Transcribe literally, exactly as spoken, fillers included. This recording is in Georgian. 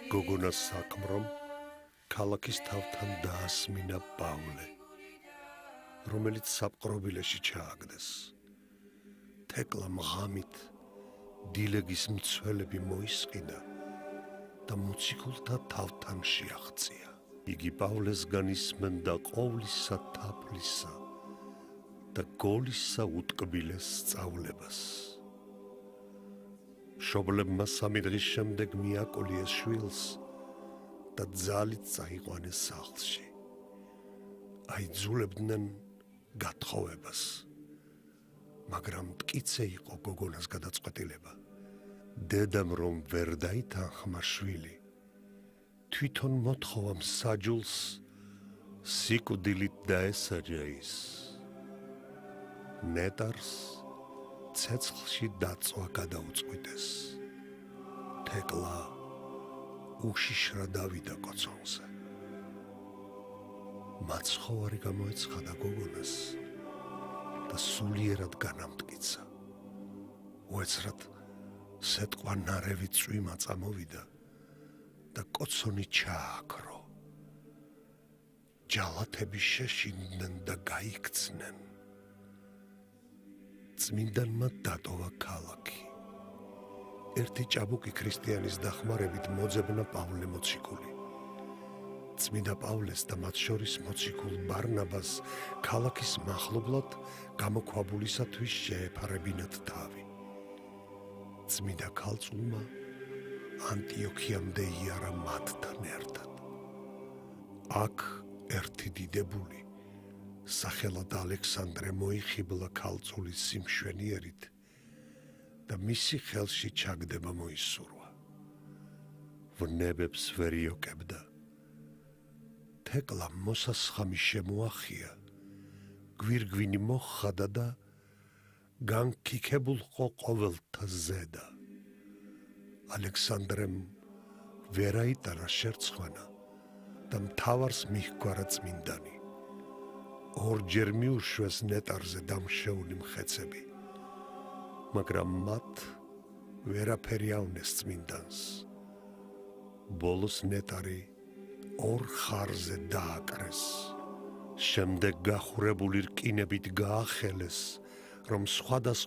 გოგონას საქმრომ ქალაქის თავთან დაასმინა პავლე, რომელიც საპყრობილეში ჩააგდეს. თეკლამ ღამით დილეგის მცველები მოისყიდა და მოციქულთა თავთან შეაღწია. იგი პავლეს განისმენდა ყოვლისა თაფლისა და გოლისა უტკბილეს სწავლებას. მშობლებმა სამი დღის შემდეგ მიაკოლიეს შვილს და ძალით წაიყვანეს სახლში. აიძულებდნენ გათხოვებას, მაგრამ მტკიცე იყო გოგონას გადაწყვეტილება. დედამ რომ ვერ დაითანხმა შვილი, თვითონ მოთხოვა მსაჯულს სიკვდილით დაესაჯა ის. ნეტარს ცეცხლში დაწვა გადაუწყვიტეს. თეკლა უშიშრა დავიდა კოცონზე. მაცხოვარი გამოეცხადა გოგონას და სულიერად განამტკიცა. უეცრად სეტყვა ნარევი წვიმა წამოვიდა და კოცონი ჩააქრო. ჯალათები შეშინდნენ და გაიქცნენ. წმინდანმა დატოვა ქალაქი. ერთი ჭაბუკი ქრისტიანის დახმარებით მოძებნა პავლე მოციქული. წმინდა პავლეს და მათ შორის მოციქულ ბარნაბას ქალაქის მახლობლად გამოქვაბულისათვის შეეფარებინათ თავი. წმინდა ქალწულმა ანტიოქიამდე იარა მათთან ერთად. აქ ერთი დიდებული, სახელად ალექსანდრე მოიხიბლა ქალწულის სიმშვენიერით და მისი ხელში ჩაგდება მოისურვა. ვნებებს ვერ იოკებდა. თეკლამ მოსასხამი შემოახია, გვირგვინი მოხადა და განქიქებულყო ყოველთა ზედა. ალექსანდრემ ვერ აიტანა შერცხვენა და მთავარს მიჰგვარა წმინდანი. ორჯერ მიუშვეს ნეტარზე დამშეული მხეცები, მაგრამ მათ ვერაფერი ავნეს წმინდანს. ბოლოს ნეტარი ორ ხარზე დააკრეს. შემდეგ გახურებული რკინებით გაახელეს, რომ სხვადასხვა